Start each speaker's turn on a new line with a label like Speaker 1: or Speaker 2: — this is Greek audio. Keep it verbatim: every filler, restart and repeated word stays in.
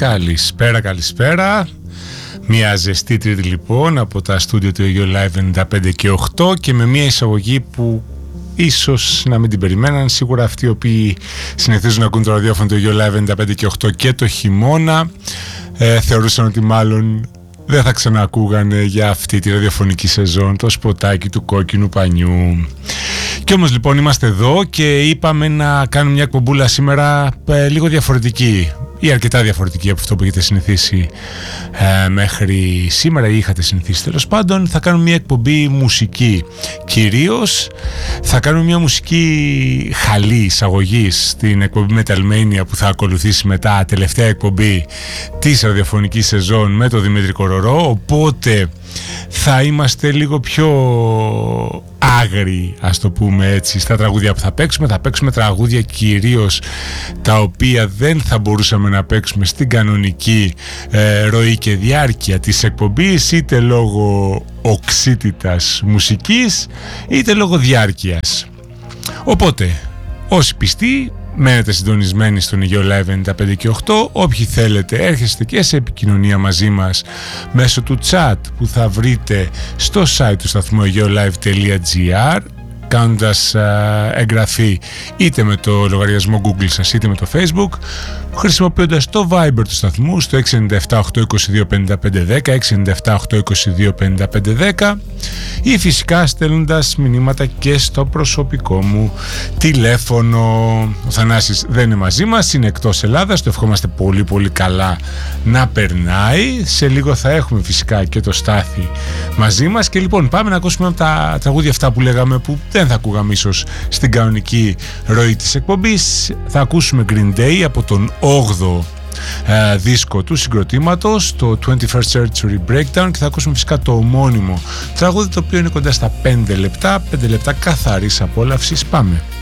Speaker 1: Καλησπέρα, καλησπέρα. Μια ζεστή Τρίτη λοιπόν από τα στούντιο του Aegeo Live ενενήντα πέντε και οκτώ και με μια εισαγωγή που ίσως να μην την περιμέναν. Σίγουρα αυτοί οι οποίοι συνηθίζουν να ακούν το ραδιόφωνο του Aegeo Live ενενήντα πέντε και οκτώ και το χειμώνα ε, θεωρούσαν ότι μάλλον δεν θα ξανακούγανε για αυτή τη ραδιοφωνική σεζόν το σποτάκι του κόκκινου πανιού. Κι όμως λοιπόν είμαστε εδώ και είπαμε να κάνουμε μια εκπομπούλα σήμερα ε, λίγο διαφορετική ή αρκετά διαφορετική από αυτό που έχετε συνηθίσει ε, μέχρι σήμερα ή είχατε συνηθίσει τέλος πάντων. Θα κάνουμε μια εκπομπή μουσική κυρίως, θα κάνουμε μια μουσική χαλή εισαγωγή στην εκπομπή Metalmania που θα ακολουθήσει μετά, τελευταία εκπομπή της ραδιοφωνικής σεζόν με τον Δημήτρη Κορορό, οπότε θα είμαστε λίγο πιο άγριοι, ας το πούμε έτσι, στα τραγούδια που θα παίξουμε. Θα παίξουμε τραγούδια κυρίως τα οποία δεν θα μπορούσαμε να παίξουμε στην κανονική ε, ροή και διάρκεια της εκπομπής, είτε λόγω οξύτητας μουσικής είτε λόγω διάρκειας. Οπότε όσοι πιστοί μένετε συντονισμένοι στον Aegeo Live ενενήντα πέντε και οκτώ. Όποιοι θέλετε έρχεστε και σε επικοινωνία μαζί μας μέσω του chat που θα βρείτε στο site του σταθμού aegeolive τελεία gr, κάνοντας α, εγγραφή είτε με το λογαριασμό Google σας είτε με το Facebook, χρησιμοποιώντας το Viber του σταθμού στο έξι εννιά επτά οκτώ δύο δύο πέντε πέντε ένα μηδέν, έξι εννιά επτά οκτώ δύο δύο πέντε πέντε ένα μηδέν, ή φυσικά στέλνοντας μηνύματα και στο προσωπικό μου τηλέφωνο. Ο Θανάσης δεν είναι μαζί μας, είναι εκτός Ελλάδας, το ευχόμαστε πολύ πολύ καλά να περνάει. Σε λίγο θα έχουμε φυσικά και το Στάθη μαζί μας και λοιπόν πάμε να ακούσουμε από τα τραγούδια αυτά που λέγαμε που δεν θα ακούγαμε ίσως στην κανονική ροή της εκπομπής. Θα ακούσουμε Green Day από τον όγδοο Uh, δίσκο του συγκροτήματος, το twenty-first Century Breakdown, και θα ακούσουμε φυσικά το ομώνυμο τραγούδι, το οποίο είναι κοντά στα πέντε λεπτά, πέντε λεπτά καθαρής απόλαυσης. Πάμε.